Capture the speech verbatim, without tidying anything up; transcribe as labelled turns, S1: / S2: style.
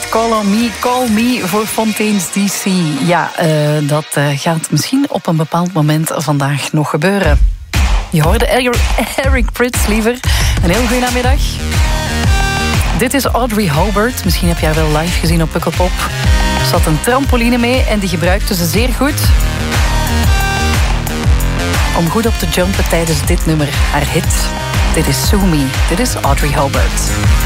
S1: met Call on Me, Call Me voor Fontaine's D C. Ja, uh, dat uh, gaat misschien op een bepaald moment vandaag nog gebeuren. Je hoorde Eric Prydz, liever. Een heel goede namiddag. Dit is Audrey Hobart. Misschien heb je haar wel live gezien op Pukkelpop. Er zat een trampoline mee en die gebruikte ze zeer goed om goed op te jumpen tijdens dit nummer, haar hit. Dit is Sue Me. Dit is Audrey Hobart.